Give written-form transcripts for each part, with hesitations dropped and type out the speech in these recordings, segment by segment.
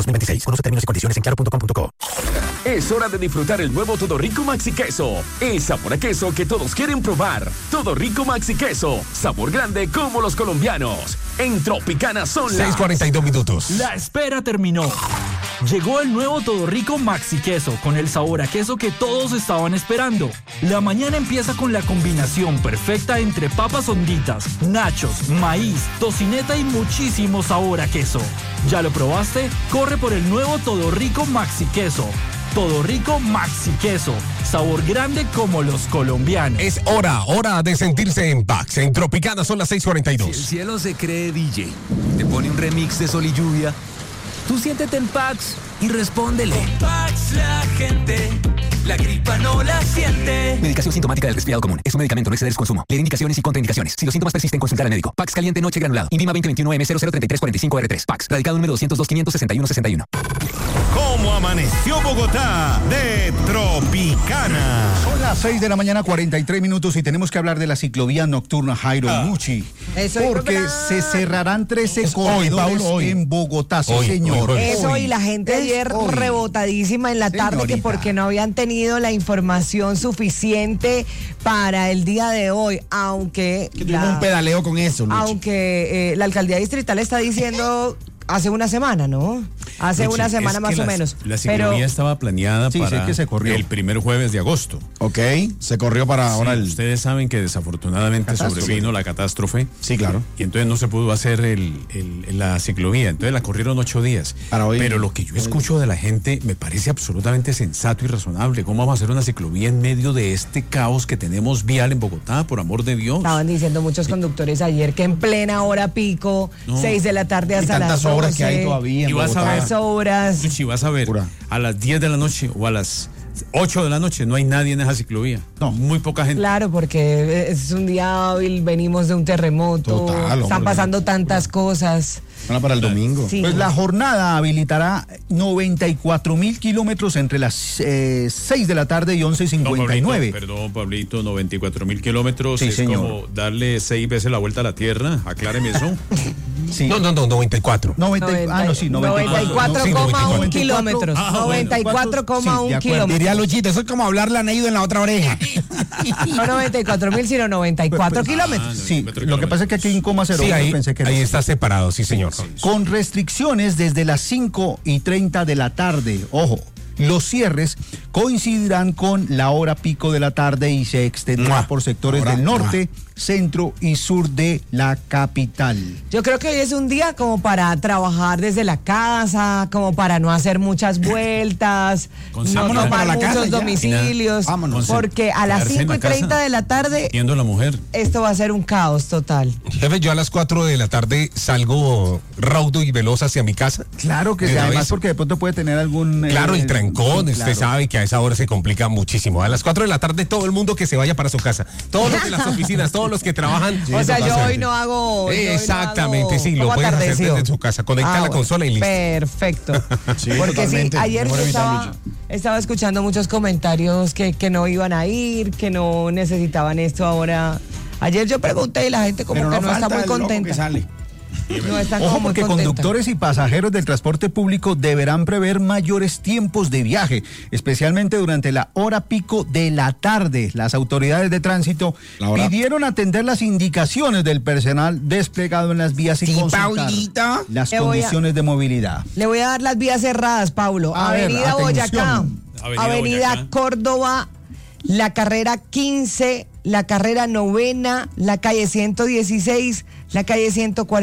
2026. Conoce términos y condiciones en claro.com.co. Es hora de disfrutar el nuevo Todo Rico Maxi Queso. El sabor a queso que todos quieren probar. Todo Rico Maxi Queso. Sabor grande como los colombianos. En Tropicana son las 6:42 minutos. La espera terminó. Llegó el nuevo Todo Rico Maxi Queso con el sabor a queso que todos estaban esperando. La mañana empieza con la combinación perfecta entre papas honditas, nachos, maíz, tocineta y muchísimo sabor a queso. ¿Ya lo probaste? Corre por el nuevo Todo Rico Maxi Queso. Todo Rico Maxi Queso. Sabor grande como los colombianos. Es hora de sentirse en Pax. En Tropicana son las 6:42. Si el cielo se cree DJ, te pone un remix de Sol y Lluvia, tú siéntete en Pax y respóndele. Con Pax la gente, la gripa no la siente. Medicación sintomática del resfriado común. Es un medicamento, no exceder su consumo. Leer indicaciones y contraindicaciones. Si los síntomas persisten, consultar al médico. Pax caliente noche granulado. INVIMA 2021M003345R3. Pax. Radical número 202-561-61. ¿Cómo amaneció Bogotá de Tropicana? Son las 6 de la mañana, 43 minutos, y tenemos que hablar de la ciclovía nocturna Jairo Muchi. Porque se cerrarán 13 corredores en Bogotá, sí, señor. Eso, y la gente ayer rebotadísima en la tarde, que porque no habían tenido la información suficiente para el día de hoy, aunque tuvimos un pedaleo con eso, Luchi. Aunque la alcaldía distrital está diciendo hace una semana, ¿no? Hace una semana más o menos. La ciclovía estaba planeada para que se corrió el primer jueves de agosto. Ok, se corrió para ahora el... Ustedes saben que desafortunadamente sobrevino la catástrofe. Sí, claro. Y entonces no se pudo hacer la ciclovía. Entonces la corrieron 8 días. Pero lo que yo escucho de la gente me parece absolutamente sensato y razonable. ¿Cómo vamos a hacer una ciclovía en medio de este caos que tenemos vial en Bogotá, por amor de Dios? Estaban diciendo muchos conductores ayer que en plena hora pico, 6 de la tarde hasta las 12. Obras que hay todavía en Bogotá. Obras. Si vas a ver, a las 10 de la noche o a las 8 de la noche no hay nadie en esa ciclovía. No. Muy poca gente. Claro, porque es un día hábil, venimos de un terremoto. Están pasando tantas cosas. Para el domingo. Sí. Pues la jornada habilitará 94.000 kilómetros entre las 6 de la tarde y 11:59. Perdón, Pablito, 94.000 kilómetros. Sí, es señor. como darle 6 veces la vuelta a la Tierra. Acláreme eso. Sí. No, 94. 94,1 kilómetros. 94,1 kilómetros. Diría Luchito, eso es como hablarle a Neido en la otra oreja. No 94.000, sino 94 kilómetros. Sí, lo que pasa es que aquí en coma cero, pensé que ahí está separado, sí, señor. Con restricciones desde las 5:30 de la tarde. Ojo, los cierres coincidirán con la hora pico de la tarde y se extenderá por sectores del norte, centro y sur de la capital. Yo creo que hoy es un día como para trabajar desde la casa, como para no hacer muchas vueltas, no tomar muchos domicilios, porque a las 5:30 de la tarde Viendo a la mujer. esto va a ser un caos total. Jefe, yo a las 4 de la tarde salgo raudo y veloz hacia mi casa. Claro que sí, además porque de pronto puede tener algún... Claro, el trancón, usted sabe que a esa hora se complica muchísimo. A las 4 de la tarde todo el mundo que se vaya para su casa. Todos los de las oficinas, todos los que trabajan. O sea, yo hoy no hago... Exactamente, sí, lo puedes hacer desde su casa. Conecta la consola y listo. Perfecto. Porque sí, ayer yo estaba escuchando muchos comentarios que no iban a ir, que no necesitaban esto ahora. Ayer yo pregunté y la gente como que no está muy contenta. No están Ojo, como muy porque contentos. conductores y pasajeros del transporte público deberán prever mayores tiempos de viaje, especialmente durante la hora pico de la tarde. Las autoridades de tránsito pidieron atender las indicaciones del personal desplegado en las vías y consultar las condiciones de movilidad. Le voy a dar las vías cerradas, Paulo. Avenida Boyacá, Avenida Córdoba, la carrera 15, la carrera 9, la calle 116, la calle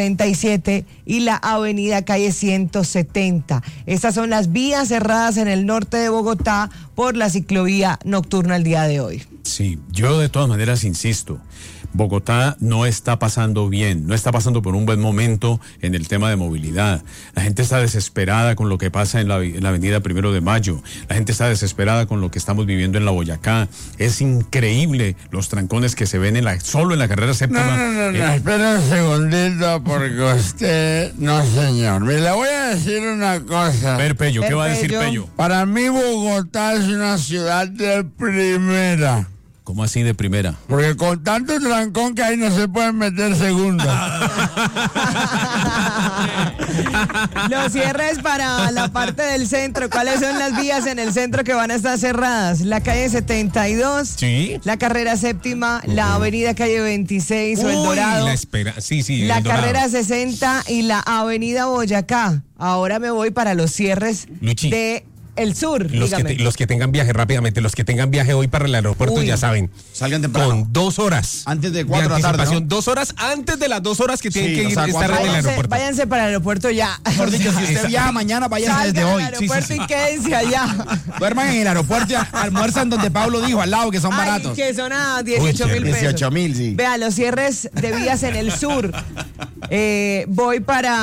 147 y la avenida calle 170. Estas son las vías cerradas en el norte de Bogotá por la ciclovía nocturna el día de hoy. Sí, yo de todas maneras insisto, Bogotá no está pasando bien, no está pasando por un buen momento en el tema de movilidad. La gente está desesperada con lo que pasa en la avenida 1 de Mayo. La gente está desesperada con lo que estamos viviendo en la Boyacá. Es increíble los trancones que se ven solo en la carrera séptima. No, espera un segundito porque usted... No, señor, me le voy a decir una cosa. A ver, Pello, ¿qué va a decir Pello? Para mí Bogotá es una ciudad de primera. ¿Cómo así de primera? Porque con tanto trancón que ahí no se pueden meter segunda. Los cierres para la parte del centro. ¿Cuáles son las vías en el centro que van a estar cerradas? La calle 72, sí, la carrera séptima, la avenida calle 26 o El Dorado, la carrera 60 y la avenida Boyacá. Ahora me voy para los cierres de el sur. Los que tengan viaje rápidamente, los que tengan viaje hoy para el aeropuerto, ya saben, salgan temprano. Con 2 horas. Antes de 4 de la tarde, ¿no? 2 horas antes de las 2 horas que tienen que estar en el aeropuerto. Váyanse para el aeropuerto ya. Mejor dicho, si usted viaja mañana, váyanse desde hoy. Al aeropuerto y quédense allá. Duerman en el aeropuerto, almuerzan donde Pablo dijo, al lado, que son baratos. Que son a 18,000 pesos. 18,000, sí. Vea, los cierres de vías en el sur. Voy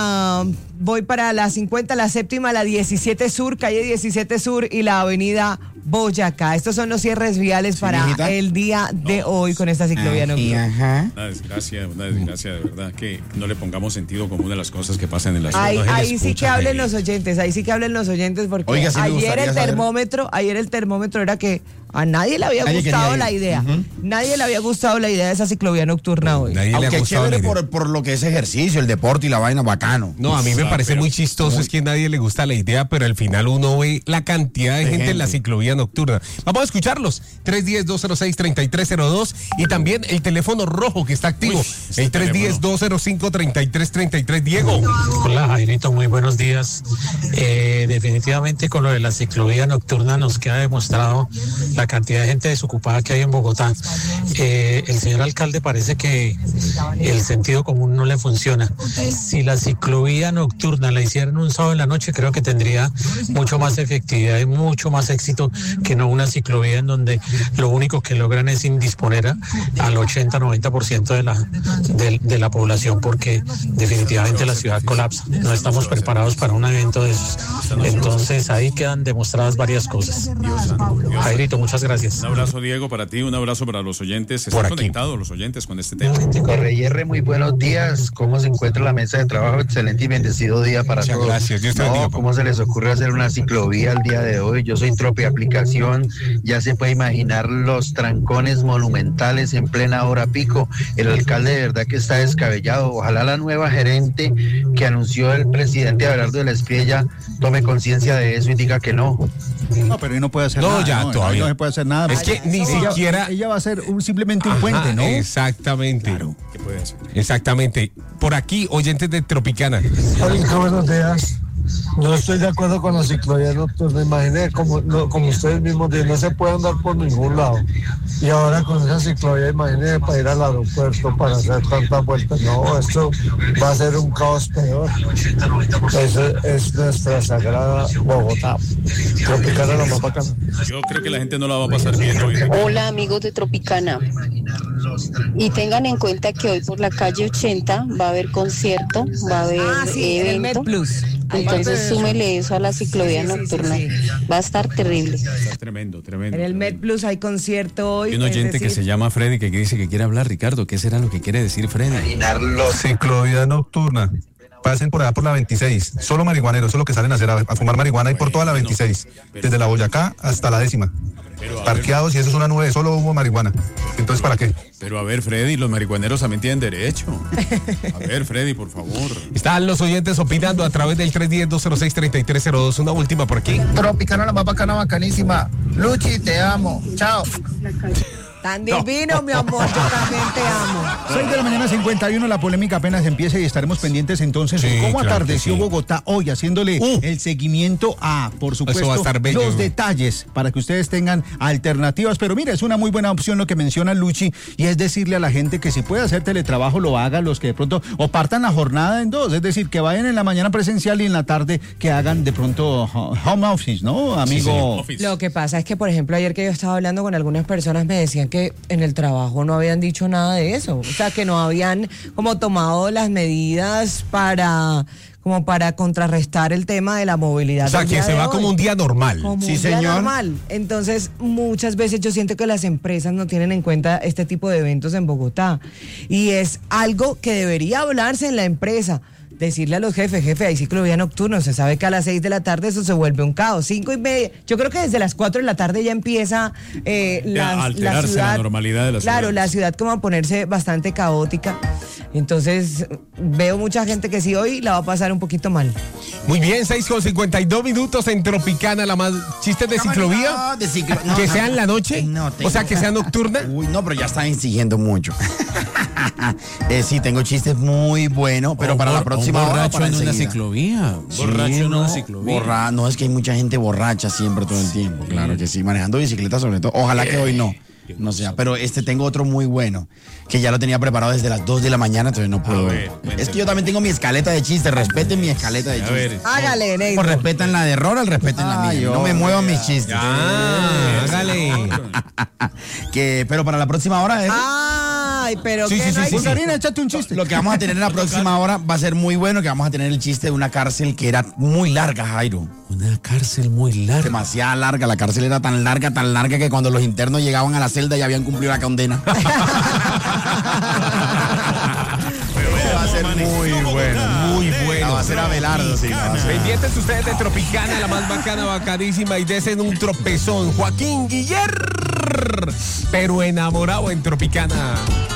para la 50, la séptima, la 17 Sur, calle 17 Sur y la avenida Boyacá. Estos son los cierres viales para el día de hoy con esta ciclovía nocturna. Una desgracia de verdad, que no le pongamos sentido común a las cosas que pasan en la ciudad. Ahí sí que hablen los oyentes, porque oiga, sí ayer el termómetro era que a nadie le había gustado la idea. Nadie le había gustado la idea de esa ciclovía nocturna hoy. Aunque es chévere por lo que es ejercicio, el deporte y la vaina, bacano. No, a mí me parece muy chistoso, es que a nadie le gusta la idea, pero al final uno ve la cantidad de gente en la ciclovía nocturna. Vamos a escucharlos. 310-206-3302 y también el teléfono rojo que está activo. El 310-205-3333. Diego. Hola, Jairito, muy buenos días. Definitivamente con lo de la ciclovía nocturna nos queda demostrado la cantidad de gente desocupada que hay en Bogotá. El señor alcalde parece que el sentido común no le funciona. Si la ciclovía nocturna la hicieran un sábado en la noche, creo que tendría mucho más efectividad y mucho más éxito que no una ciclovía en donde lo único que logran es indisponer al 80-90% de la población, porque definitivamente la ciudad colapsa. No estamos preparados para un evento de esos. Entonces ahí quedan demostradas varias cosas. Jairito, muchas gracias. Un abrazo, Diego, para ti, un abrazo para los oyentes. Están conectados los oyentes con este tema. Correyer, muy buenos días. ¿Cómo se encuentra la mesa de trabajo? Excelente y bendecido día para todos. Muchas gracias. Dios te bendiga. ¿Cómo se les ocurre hacer una ciclovía el día de hoy? Yo soy Tropi Aplicación. Ya se puede imaginar los trancones monumentales en plena hora pico. El alcalde de verdad que está descabellado. Ojalá la nueva gerente que anunció el presidente Abelardo de la Espriella tome conciencia de eso y diga que no. No, pero ahí no puede hacer nada. Todavía no se puede hacer nada. Es que ni siquiera... Ella va a ser simplemente un puente, ¿no? Exactamente. Claro. ¿Qué puede hacer? Exactamente. Por aquí, oyentes de Tropicana. Hola, buenos días. No estoy de acuerdo con la ciclovía nocturna. Imagínate, como ustedes mismos dicen, no se puede andar por ningún lado. Y ahora con esa ciclovía, imagínate para ir al aeropuerto, para hacer tantas vueltas. No, esto va a ser un caos peor. Eso es nuestra sagrada Bogotá. Tropicana la más bacana. Yo creo que la gente no la va a pasar bien hoy. Hola, amigos de Tropicana. Y tengan en cuenta que hoy por la calle 80 va a haber concierto, va a haber evento. El Med Plus. Entonces súmele eso a la ciclovía nocturna. Va a estar terrible. Va a estar tremendo. En el Med Plus hay concierto hoy. Hay un oyente que se llama Freddy que dice que quiere hablar. Ricardo, ¿qué será lo que quiere decir Freddy? Ciclovía nocturna. Pasen por allá por la 26. Solo marihuaneros, solo que salen a fumar marihuana y por toda la 26. Desde la Boyacá hasta la 10ª. Parqueados y eso es una nube de solo humo marihuana. Entonces, ¿para qué? Pero a ver, Freddy, los marihuaneros también tienen derecho. A ver, Freddy, por favor. Están los oyentes opinando a través del 310-206-3302. Una última por aquí. Tropicana, la más bacana, bacanísima. Luchi, te amo. Chao. Tan divino, mi amor, yo también te amo. 6 de la mañana, 51, la polémica apenas empieza y estaremos pendientes entonces de cómo atardeció Bogotá hoy, haciéndole el seguimiento a, por supuesto, los detalles para que ustedes tengan alternativas. Pero mira, es una muy buena opción lo que menciona Luchi y es decirle a la gente que si puede hacer teletrabajo, lo haga, los que de pronto, o partan la jornada en dos, es decir, que vayan en la mañana presencial y en la tarde que hagan de pronto home office, ¿no, amigo? Sí, lo que pasa es que, por ejemplo, ayer que yo estaba hablando con algunas personas me decían que en el trabajo no habían dicho nada de eso, o sea, que no habían como tomado las medidas para contrarrestar el tema de la movilidad. O sea, que se va como un día normal. Sí, señor. Normal. Entonces, muchas veces yo siento que las empresas no tienen en cuenta este tipo de eventos en Bogotá y es algo que debería hablarse en la empresa. decirle a los jefes, jefe, hay ciclovía nocturna, se sabe que a las 6 de la tarde eso se vuelve un caos, 5:30, yo creo que desde las 4 de la tarde ya empieza la ciudad, la normalidad de la ciudad. Claro, la ciudad como a ponerse bastante caótica, entonces veo mucha gente que sí hoy la va a pasar un poquito mal. Muy bien, 6:52 en Tropicana, la más chistes de ciclovía, que sea en la noche, o sea, que sea nocturna. Uy, no, pero ya están exigiendo mucho. Sí, tengo chistes muy buenos, pero para la próxima hora. Borracho para en una enseguida. ciclovía. Borracho en una ciclovía. No, es que hay mucha gente borracha siempre todo el tiempo. Claro que sí, manejando bicicleta sobre todo. Ojalá que hoy no sea, pero tengo otro muy bueno, que ya lo tenía preparado desde las 2 de la mañana, entonces no puedo. Es que yo también tengo mi escaleta de chistes, respeten mi escaleta de chistes. Hágale, negro. Pues respetan la de Ronald, respeten la mía. No me muevan mis chistes. Hágale. Pero para la próxima hora Ay, pero sí, que no hay que- Karina, échate un chiste. Lo que vamos a tener en la próxima hora va a ser muy bueno, que vamos a tener el chiste de una cárcel que era muy larga, Jairo. Una cárcel muy larga. Demasiado larga. La cárcel era tan larga que cuando los internos llegaban a la celda ya habían cumplido la condena. Va a ser muy bueno. Muy bueno. Va a ser Abelardo, sí. Pendientes ustedes de Tropicana, la más bacana, bacanísima, y desen un tropezón. Joaquín Guiller, pero enamorado en Tropicana.